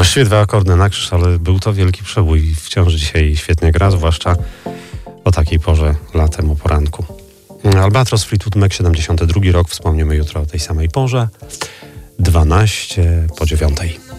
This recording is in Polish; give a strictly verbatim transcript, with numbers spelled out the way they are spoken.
Właściwie dwa akordy na krzyż, ale był to wielki przebój. Wciąż dzisiaj świetnie gra, zwłaszcza o takiej porze latem o poranku. Albatros, Fleetwood Mac, siedemdziesiąty drugi rok. Wspomnimy jutro o tej samej porze. dwanaście po dziewiątej.